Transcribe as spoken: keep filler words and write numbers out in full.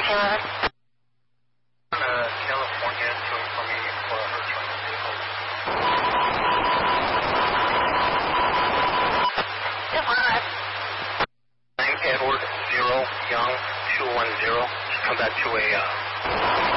eleven. On uh, California, two for me for a Hertz running vehicle. two five. I'm Edward Zero Young two one zero. Just come back to a uh,